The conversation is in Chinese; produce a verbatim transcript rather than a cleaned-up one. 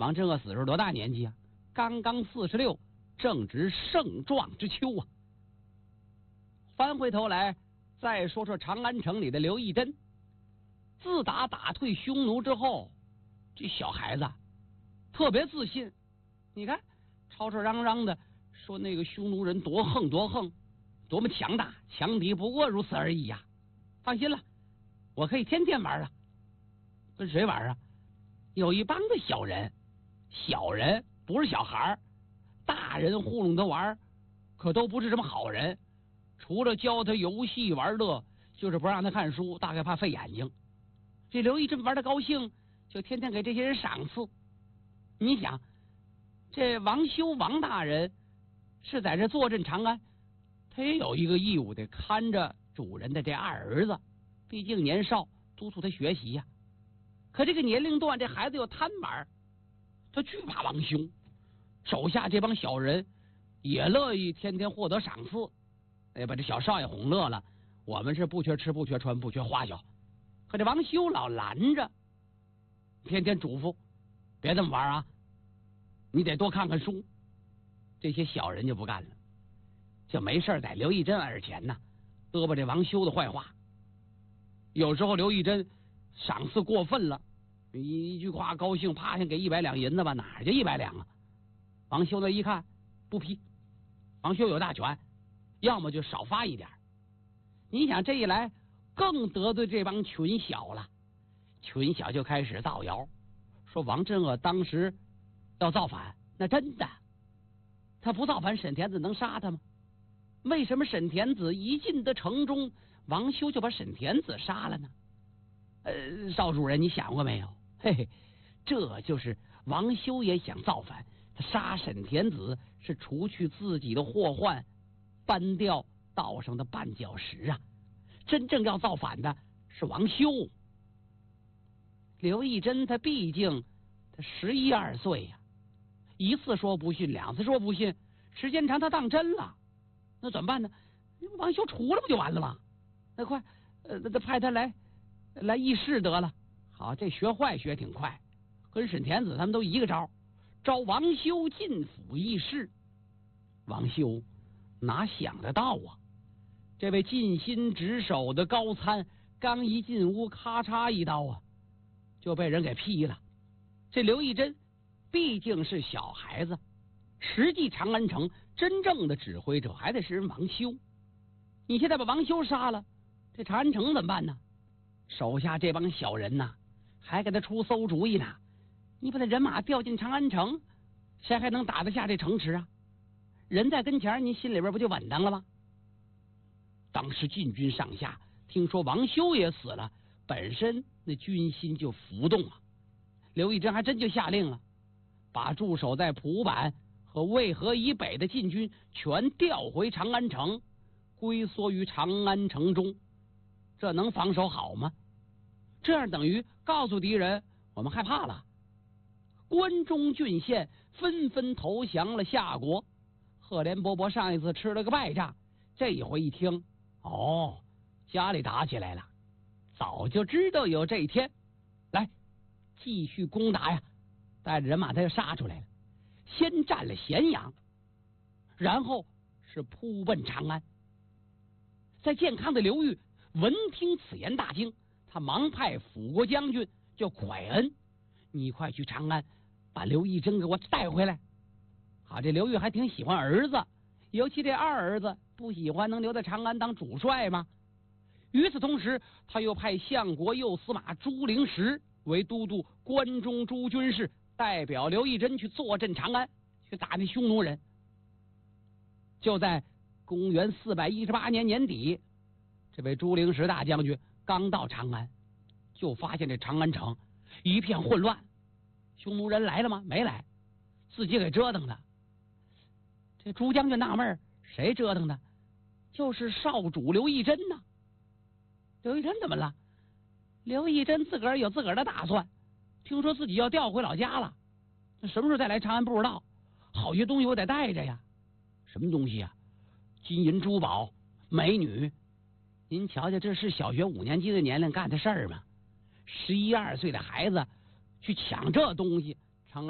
王真恶死时候多大年纪啊？刚刚四十六，正值盛壮之秋啊。翻回头来再说说长安城里的刘义珍。自打打退匈奴之后，这小孩子特别自信。你看，吵吵嚷嚷的说那个匈奴人多横多横，多么强大，强敌不过如此而已呀、啊。放心了，我可以天天玩啊。跟谁玩啊？有一帮子小人，小人不是小孩，大人糊弄他玩，可都不是什么好人。除了教他游戏玩乐，就是不让他看书，大概怕费眼睛。这刘义珍玩的高兴，就天天给这些人赏赐。你想，这王修王大人是在这坐镇长安，他也有一个义务得看着主人的这二儿子，毕竟年少，督促他学习呀、啊。可这个年龄段，这孩子又贪玩，他惧怕王修，手下这帮小人也乐意天天获得赏赐，哎，把这小少爷哄乐了。我们是不缺吃不缺穿不缺花销，可这王修老拦着，天天嘱咐别这么玩啊，你得多看看书。这些小人就不干了，就没事在刘义珍耳前呢嘚啵这王修的坏话。有时候刘义珍赏赐过分了，一一句话高兴，啪先给一百两银子吧，哪就一百两啊？王修那一看不批，王修有大权，要么就少发一点。你想这一来更得罪这帮群小了，群小就开始造谣，说王真恶当时要造反，那真的，他不造反沈田子能杀他吗？为什么沈田子一进得城中，王修就把沈田子杀了呢？呃，少主人，你想过没有？嘿嘿，这就是王修也想造反，他杀沈田子是除去自己的祸患，搬掉道上的绊脚石啊！真正要造反的是王修。刘义珍他毕竟他十一二岁呀、啊，一次说不信，两次说不信，时间长他当真了，那怎么办呢？王修除了不就完了吗？那快，呃，那派他来来议事得了。好，这学坏学挺快，跟沈田子他们都一个招，招王修进府议事。王修哪想得到啊？这位尽心职守的高参，刚一进屋，咔嚓一刀啊，就被人给劈了。这刘义珍毕竟是小孩子，实际长安城真正的指挥者还得是人王修。你现在把王修杀了，这长安城怎么办呢？手下这帮小人呐，还给他出馊主意呢。你把他人马调进长安城，谁还能打得下这城池啊？人在跟前，您心里边不就稳当了吗？当时禁军上下听说王修也死了，本身那军心就浮动啊。刘义珍还真就下令了，把驻守在蒲坂和渭河以北的禁军全调回长安城，龟缩于长安城中。这能防守好吗？这样等于告诉敌人我们害怕了。关中郡县纷纷投降了夏国。赫连勃勃上一次吃了个败仗，这一回一听，哦，家里打起来了，早就知道有这一天。来，继续攻打呀！带着人马他就杀出来了，先占了咸阳，然后是扑奔长安。在健康的刘裕闻听此言大惊，他忙派辅国将军叫蒯恩，你快去长安把刘义珍给我带回来。好，这刘裕还挺喜欢儿子，尤其这二儿子不喜欢能留在长安当主帅吗？与此同时，他又派相国右司马朱灵石为都督关中诸军事，代表刘义珍去坐镇长安，去打那匈奴人。就在公元四百一十八年年底，这位朱灵石大将军刚到长安，就发现这长安城一片混乱，匈奴人来了吗？没来，自己给折腾的。这朱将军纳闷，谁折腾的？就是少主刘义珍呐。刘义珍怎么了？刘义珍自个儿有自个儿的打算，听说自己要调回老家了，那什么时候再来长安不知道，好些东西我得带着呀。什么东西啊？金银珠宝、美女。您瞧瞧，这是小学五年级的年龄干的事儿吗？十一二岁的孩子去抢这东西，